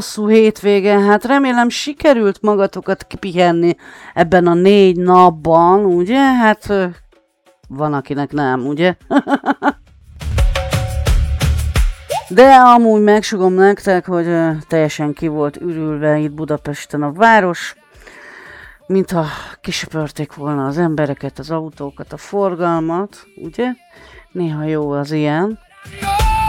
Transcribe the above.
Hosszú hétvége, hát remélem sikerült magatokat kipihenni ebben a 4 napban, ugye? Hát van akinek nem, ugye? De amúgy megsugom nektek, hogy teljesen ki volt ürülve itt Budapesten a város, mintha kisöpörték volna az embereket, az autókat, a forgalmat, ugye? Néha jó az ilyen.